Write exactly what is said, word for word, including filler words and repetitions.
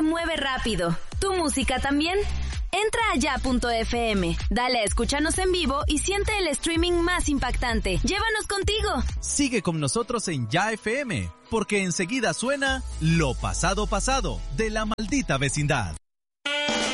se mueve rápido. ¿Tu música también? Entra a ya punto efe eme, dale a escucharnos en vivo y siente el streaming más impactante. ¡Llévanos contigo! Sigue con nosotros en Ya F M, porque enseguida suena Lo Pasado Pasado, de La Maldita Vecindad.